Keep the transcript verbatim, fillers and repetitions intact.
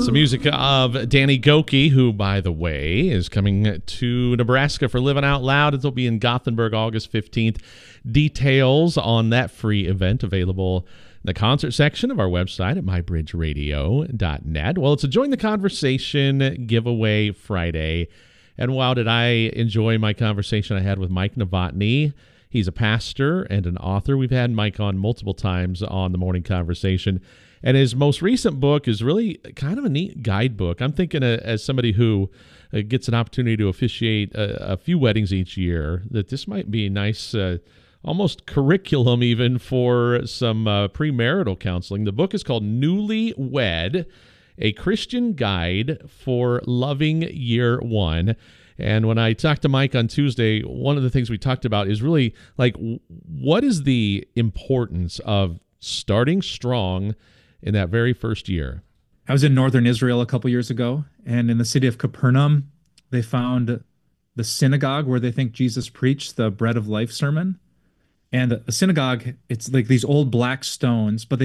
Some music of Danny Gokey, who, by the way, is coming to Nebraska for Living Out Loud. It'll be in Gothenburg August fifteenth. Details on that free event available in the concert section of our website at my bridge radio dot net. Well, it's a Join the Conversation giveaway Friday. And wow, did I enjoy my conversation I had with Mike Novotny. He's a pastor and an author. We've had Mike on multiple times on the Morning Conversation. And his most recent book is really kind of a neat guidebook. I'm thinking uh, as somebody who uh, gets an opportunity to officiate a, a few weddings each year, that this might be a nice, uh, almost curriculum even for some uh, premarital counseling. The book is called Newly Wed, A Christian Guide for Loving Year One. And when I talked to Mike on Tuesday, one of the things we talked about is really like, what is the importance of starting strong in that very first year? I was in northern Israel a couple years ago, and in the city of Capernaum, they found the synagogue where they think Jesus preached the Bread of Life sermon. And a synagogue, it's like these old black stones, but they